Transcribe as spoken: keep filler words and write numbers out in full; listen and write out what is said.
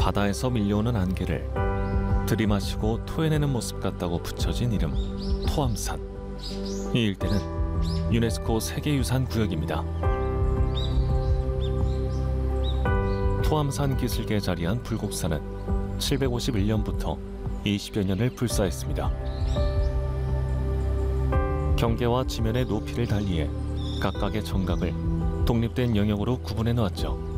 바다에서 밀려오는 안개를 들이마시고 토해내는 모습 같다고 붙여진 이름 토암산. 이 일대는 유네스코 세계유산 구역입니다. 토암산 기슭에 자리한 불곡사는 칠백오십일 년부터 이십여 년을 불사했습니다. 경계와 지면의 높이를 달리해 각각의 정각을 독립된 영역으로 구분해 놓았죠.